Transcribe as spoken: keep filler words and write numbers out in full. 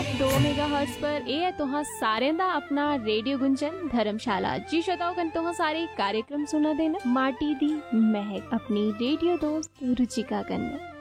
दो मेगाहर्ट्ज पर ए है तुहां सारें दा अपना रेडियो गुंजन धर्मशाला। जी श्रोताओ कन तुहां सारे कार्यक्रम सुना देना माटी दी महक अपनी रेडियो दोस्त रुचिका कन्नै।